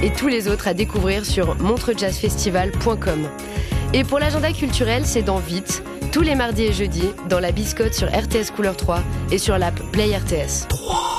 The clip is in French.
et tous les autres à découvrir sur montrejazzfestival.com. Et pour l'agenda culturel, c'est dans Vite, tous les mardis et jeudis, dans la Biscotte sur RTS Couleur 3 et sur l'app Play RTS.